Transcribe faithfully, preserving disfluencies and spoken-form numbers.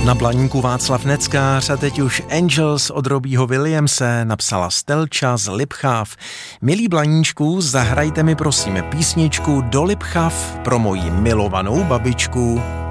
Na Blaníku Václav Neckář a teď už Angels od Robbieho Williamse napsala Stelča z Lipchav. Milí Blaníčku, zahrajte mi prosím písničku Do Lipchav pro moji milovanou babičku.